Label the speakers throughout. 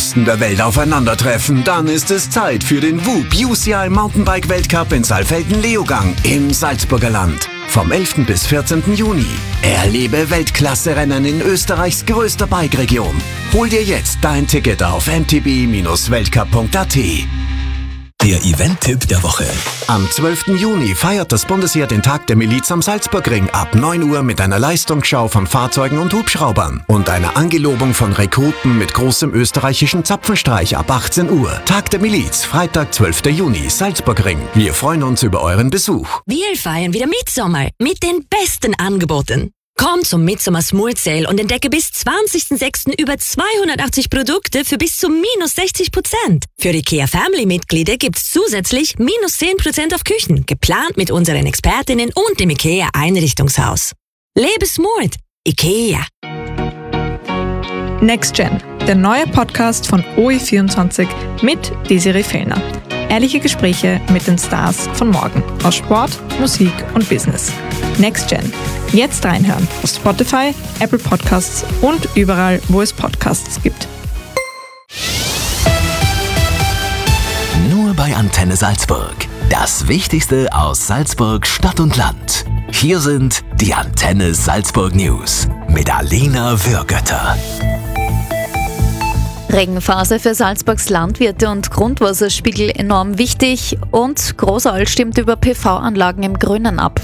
Speaker 1: Besten der Welt aufeinandertreffen, dann ist es Zeit für den WUB UCI Mountainbike Weltcup in Saalfelden-Leogang im Salzburger Land. Vom 11. bis 14. Juni. Erlebe Weltklasse-Rennen in Österreichs größter Bike-Region. Hol dir jetzt dein Ticket auf mtb-weltcup.at.
Speaker 2: Der Event-Tipp der Woche.
Speaker 1: Am 12. Juni feiert das Bundesheer den Tag der Miliz am Salzburgring ab 9 Uhr mit einer Leistungsschau von Fahrzeugen und Hubschraubern und einer Angelobung von Rekruten mit großem österreichischen Zapfenstreich ab 18 Uhr. Tag der Miliz, Freitag, 12. Juni, Salzburgring. Wir freuen uns über euren Besuch.
Speaker 3: Wir feiern wieder Mitsommer mit den besten Angeboten. Komm zum Midsommer Smooth Sale und entdecke bis 20.06. über 280 Produkte für bis zu minus 60%. Für IKEA Family-Mitglieder gibt's zusätzlich minus 10% auf Küchen, geplant mit unseren Expertinnen und dem IKEA Einrichtungshaus. Lebe smooth, IKEA.
Speaker 4: Next Gen, der neue Podcast von OE24 mit Desiree Fellner. Ehrliche Gespräche mit den Stars von morgen aus Sport, Musik und Business. Next Gen. Jetzt reinhören auf Spotify, Apple Podcasts und überall, wo es Podcasts gibt.
Speaker 2: Nur bei Antenne Salzburg. Das Wichtigste aus Salzburg, Stadt und Land. Hier sind die Antenne Salzburg News mit Alina Würgötter.
Speaker 5: Regenphase für Salzburgs Landwirte und Grundwasserspiegel enorm wichtig und Großaul stimmt über PV-Anlagen im Grünen ab.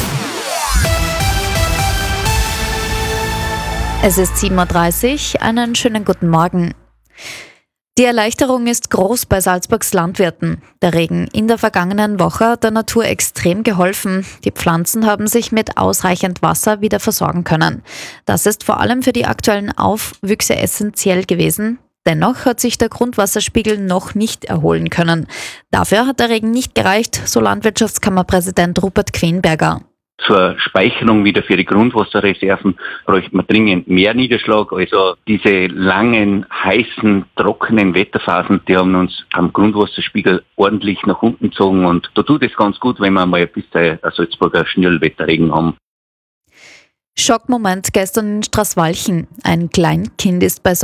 Speaker 5: Es ist 7.30 Uhr, einen schönen guten Morgen. Die Erleichterung ist groß bei Salzburgs Landwirten. Der Regen in der vergangenen Woche hat der Natur extrem geholfen. Die Pflanzen haben sich mit ausreichend Wasser wieder versorgen können. Das ist vor allem für die aktuellen Aufwüchse essentiell gewesen. Dennoch hat sich der Grundwasserspiegel noch nicht erholen können. Dafür hat der Regen nicht gereicht, so Landwirtschaftskammerpräsident Rupert Quenberger.
Speaker 6: Zur Speicherung wieder für die Grundwasserreserven bräuchte man dringend mehr Niederschlag. Also diese langen, heißen, trockenen Wetterphasen, die haben uns am Grundwasserspiegel ordentlich nach unten gezogen. Und da tut es ganz gut, wenn wir mal ein bisschen ein Salzburger Schnürlwetterregen haben.
Speaker 5: Schockmoment gestern in Straßwalchen. Ein Kleinkind ist bei